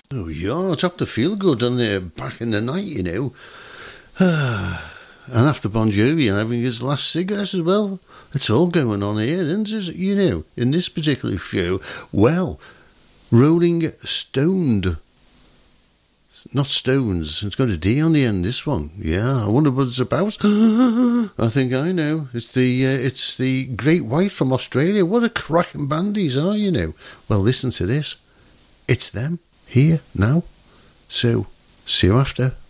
Oh, yeah, Dr. Feelgood on there back in the night, you know. And after Bon Jovi and having his last cigarette as well. It's all going on here, isn't it? You know, in this particular show. Well, Rolling Stoned. Not Stones. It's got a D on the end, this one. Yeah, I wonder what it's about. I think I know. It's the Great White from Australia. What a cracking band these are, you know. Well, listen to this. It's them, here, now. So, see you after.